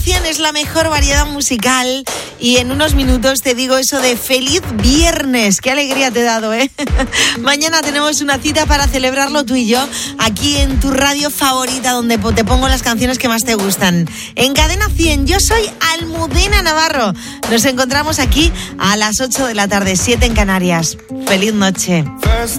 100 es la mejor variedad musical y en unos minutos te digo eso de feliz viernes. Qué alegría te he dado, ¿eh? Mañana tenemos una cita para celebrarlo tú y yo aquí en tu radio favorita donde te pongo las canciones que más te gustan. En Cadena 100, yo soy Almudena Navarro. Nos encontramos aquí a las 8 de la tarde, 7 en Canarias. Feliz noche.